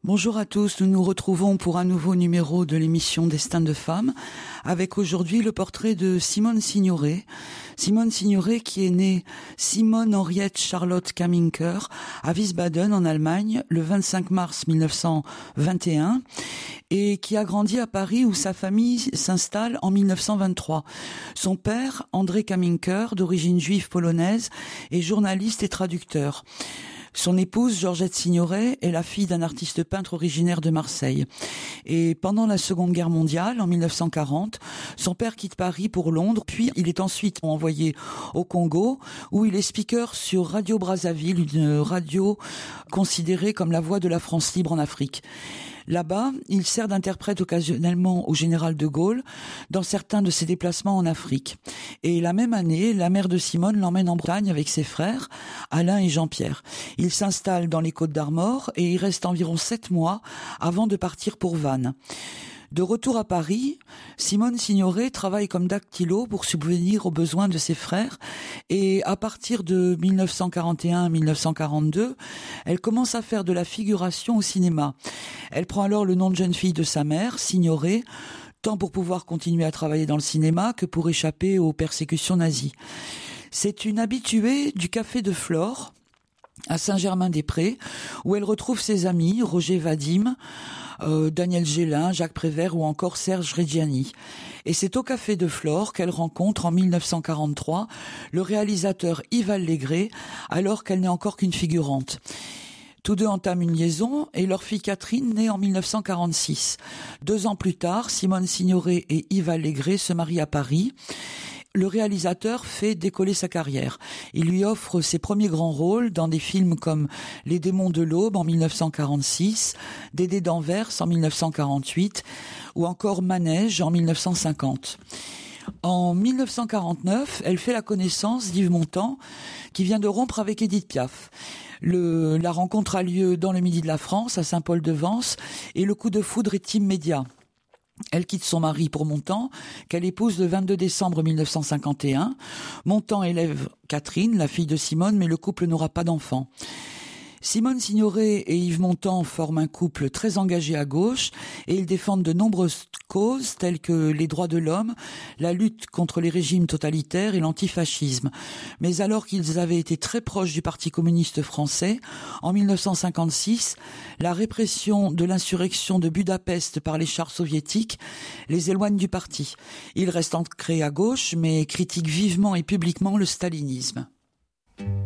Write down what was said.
Bonjour à tous, nous nous retrouvons pour un nouveau numéro de l'émission Destin de femmes, avec aujourd'hui le portrait de Simone Signoret. Simone Signoret qui est née Simone Henriette Charlotte Kaminker à Wiesbaden en Allemagne le 25 mars 1921 et qui a grandi à Paris où sa famille s'installe en 1923. Son père, André Kaminker, d'origine juive polonaise, est journaliste et traducteur. Son épouse, Georgette Signoret, est la fille d'un artiste peintre originaire de Marseille. Et pendant la Seconde Guerre mondiale, en 1940, son père quitte Paris pour Londres, puis il est ensuite envoyé au Congo, où il est speaker sur Radio Brazzaville, une radio considérée comme la voix de la France libre en Afrique. Là-bas, il sert d'interprète occasionnellement au général de Gaulle dans certains de ses déplacements en Afrique. Et la même année, la mère de Simone l'emmène en Bretagne avec ses frères, Alain et Jean-Pierre. Il s'installe dans les Côtes-d'Armor et il reste environ 7 mois avant de partir pour Vannes. De retour à Paris, Simone Signoret travaille comme dactylo pour subvenir aux besoins de ses frères et à partir de 1941-1942, elle commence à faire de la figuration au cinéma. Elle prend alors le nom de jeune fille de sa mère, Signoret, tant pour pouvoir continuer à travailler dans le cinéma que pour échapper aux persécutions nazies. C'est une habituée du Café de Flore, à Saint-Germain-des-Prés, où elle retrouve ses amis, Roger Vadim, Daniel Gélin, Jacques Prévert ou encore Serge Reggiani. Et c'est au Café de Flore qu'elle rencontre en 1943 le réalisateur Yves Allégret, alors qu'elle n'est encore qu'une figurante. Tous deux entament une liaison et leur fille Catherine naît en 1946. 2 ans plus tard, Simone Signoret et Yves Allégret se marient à Paris. Le réalisateur fait décoller sa carrière. Il lui offre ses premiers grands rôles dans des films comme Les démons de l'aube en 1946, Dédé d'Anvers en 1948 ou encore Manège en 1950. En 1949, elle fait la connaissance d'Yves Montand, qui vient de rompre avec Édith Piaf. La rencontre a lieu dans le Midi de la France, à Saint-Paul-de-Vence, et le coup de foudre est immédiat. Elle quitte son mari pour Montand, qu'elle épouse le 22 décembre 1951. Montand élève Catherine, la fille de Simone, mais le couple n'aura pas d'enfant. Simone Signoret et Yves Montand forment un couple très engagé à gauche et ils défendent de nombreuses causes telles que les droits de l'homme, la lutte contre les régimes totalitaires et l'antifascisme. Mais alors qu'ils avaient été très proches du Parti communiste français, en 1956, la répression de l'insurrection de Budapest par les chars soviétiques les éloigne du parti. Ils restent ancrés à gauche mais critiquent vivement et publiquement le stalinisme.